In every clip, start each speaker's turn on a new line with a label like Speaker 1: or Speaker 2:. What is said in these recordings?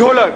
Speaker 1: ढोलक।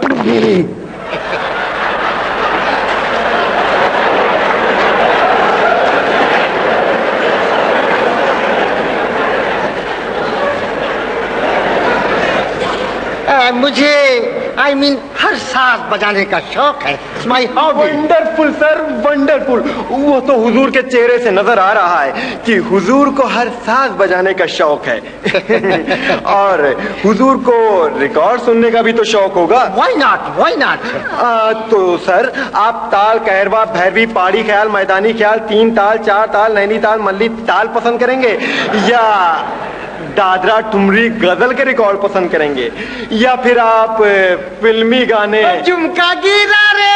Speaker 2: मुझे हर साज बजाने का शौक है। My hobby.
Speaker 1: Wonderful sir, wonderful. वो तो हुजूर के चेहरे से नजर आ रहा है कि हुजूर को हर साज बजाने का शौक है। और हुजूर को रिकॉर्ड सुनने का भी तो शौक होगा।
Speaker 2: Why not? Why not?
Speaker 1: तो सर आप ताल, कहरवा, भैरवी, पहाड़ी ख्याल, मैदानी ख्याल, 3 ताल, 4 ताल, नैनी ताल, मल्ली ताल पसंद करेंगे, या दादरा ठुमरी गजल के रिकॉर्ड पसंद करेंगे, या फिर आप फिल्मी गाने?
Speaker 2: झुमका गिरा रे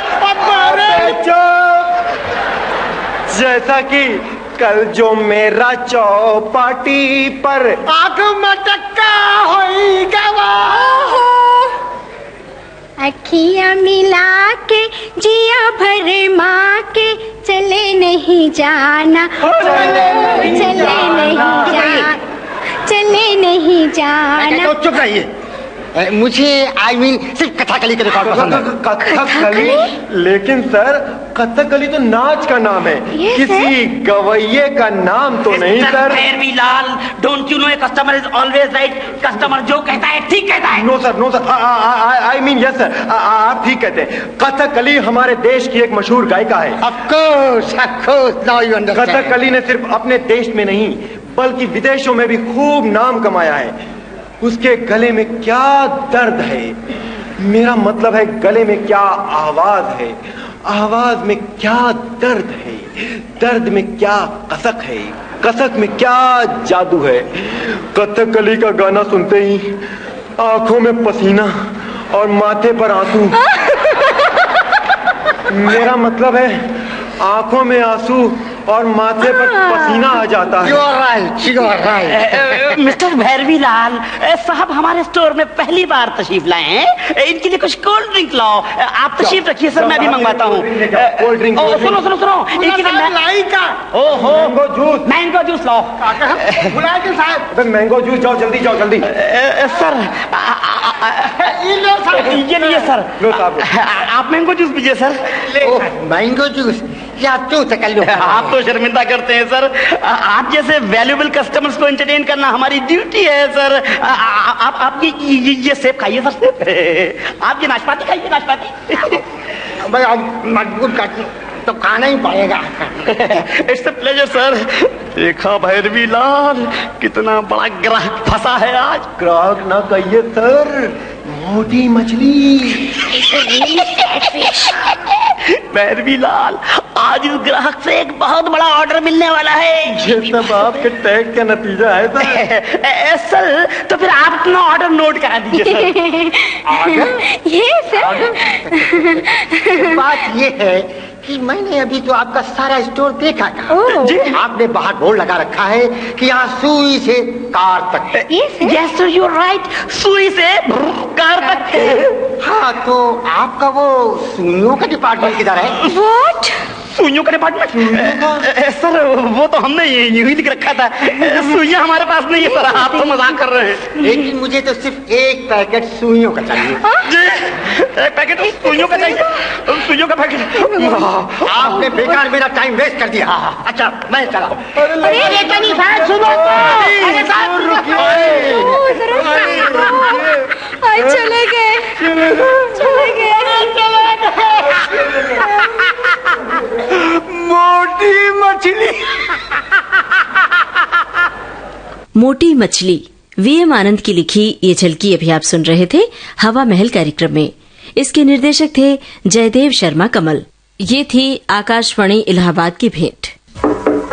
Speaker 1: जैसा कि कल जो मेरा चौपाटी पर
Speaker 2: आग मटका होई गवा,
Speaker 3: अखियां मिला के जिया भर माँ के चले नहीं जाना, चले नहीं जाना।
Speaker 2: चुप रहिए। मुझे सिर्फ कथकली के रिकॉर्ड पसंद है।
Speaker 1: कथकली? लेकिन सर कथकली तो नाच का नाम है, किसी गवैये का नाम तो नहीं sir.
Speaker 4: Bhairavi Lal, don't you know a customer is always right. Customer जो कहता है ठीक कहता है।
Speaker 1: No sir, no sir, I mean yes sir, आप ठीक कहते हैं। कथकली हमारे देश की एक मशहूर गायिका है।
Speaker 2: Of course, now you understand.
Speaker 1: Kathakali ने सिर्फ अपने देश में नहीं बल्कि विदेशों में भी खूब नाम कमाया है। उसके गले में क्या दर्द है, मेरा मतलब है गले में क्या आवाज है, आवाज में क्या दर्द है, दर्द में क्या कसक है, कसक में क्या जादू है। कथकली का गाना सुनते ही आंखों में पसीना और माथे पर आंसू। मेरा मतलब है आंखों में आंसू और माथे पर पसीना आ जाता है।
Speaker 2: You are right.
Speaker 4: Mister Bhairavi लाल साहब हमारे स्टोर में पहली बार तशरीफ लाए हैं, इनके लिए कुछ कोल्ड ड्रिंक लाओ। आप तशरीफ रखिए सर, मैं भी मंगवाता हूँ।
Speaker 1: Cold drink?
Speaker 4: सुनो सुनो सुनो, इनके लिए ओहो
Speaker 1: मैंगो जूस।
Speaker 4: मैंगो जूस लाओ।
Speaker 1: मैंगो जूस, जाओ जल्दी, जाओ जल्दी।
Speaker 4: सर ये लिए सर, आप मैंगो जूस पीजिए सर।
Speaker 2: मैंगो जूस या तू
Speaker 4: आप तो शर्मिंदा करते हैं सर, आप जैसे वैल्यूएबल कस्टमर्स को एंटरटेन करना हमारी ड्यूटी है सर। आप ये सेब खाइए सर, आप ये नाशपाती खाइए, नाशपाती।
Speaker 2: मजबूर तो खाना ही पड़ेगा।
Speaker 4: It's a pleasure sir. देखा भैरवी लाल कितना बड़ा ग्राहक फंसा है आज।
Speaker 1: ग्राहक ना कहिए सर, मोटी मछली।
Speaker 4: भैरवी लाल आज इस ग्राहक से एक बहुत बड़ा ऑर्डर मिलने वाला है।
Speaker 1: ये सब आपके टैग का नतीजा है सर।
Speaker 4: सर तो फिर आप अपना ऑर्डर नोट करा दीजिए सर।
Speaker 2: ऑर्डर?
Speaker 3: ये सर
Speaker 2: बात ये है कि मैंने अभी तो आपका सारा स्टोर देखा था।
Speaker 4: जी?
Speaker 2: आपने बाहर बोर्ड लगा रखा है कि यहाँ सुई से कार तक।
Speaker 4: Yes sir, you are right, सुई से कार तक।
Speaker 2: हाँ, तो आपका वो सुइयों का डिपार्टमेंट किधर है?
Speaker 3: व्हाट?
Speaker 4: सुइयों का डिपार्टमेंट? सर वो तो हमने यूं ही लिख रखा था, सुइयां हमारे पास नहीं है सर। आप तो मजाक कर रहे हैं।
Speaker 2: लेकिन मुझे तो सिर्फ एक पैकेट सुइयों का चाहिए।
Speaker 4: जी, एक पैकेट सुइयों का चाहिए? सुइयों का पैकेट?
Speaker 2: आपने बेकार मेरा टाइम वेस्ट कर दिया। अच्छा मैं चला।
Speaker 3: चले गए।
Speaker 2: मोटी मछली।
Speaker 5: मोटी मछली वीएम आनंद की लिखी ये झलकी अभी आप सुन रहे थे हवा महल कार्यक्रम में। इसके निर्देशक थे जयदेव शर्मा कमल। ये थी आकाशवाणी इलाहाबाद की भेंट।